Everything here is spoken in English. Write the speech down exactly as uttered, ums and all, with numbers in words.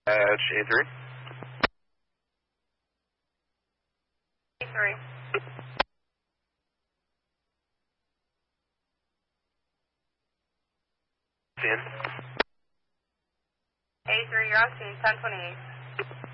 Edge A three. A three. ten. A three, you're on scene, ten twenty-eight.